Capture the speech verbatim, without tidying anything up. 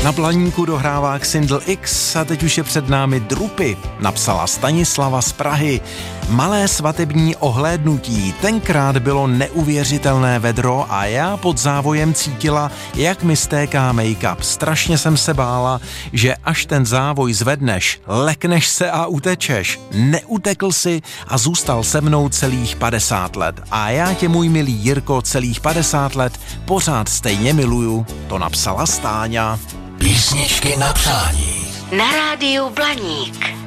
Na Blaníku dohrává Xindl X a teď už je před námi Drupy, napsala Stanislava z Prahy. Malé svatební ohlédnutí, tenkrát bylo neuvěřitelné vedro a já pod závojem cítila, jak mi stéká make-up. Strašně jsem se bála, že až ten závoj zvedneš, lekneš se a utečeš. Neutekl si a zůstal se mnou celých padesát let. A já tě, můj milý Jirko, celých padesát let pořád stejně miluju, to napsala Stáňa. Písničky na přání. Na rádiu Blaník.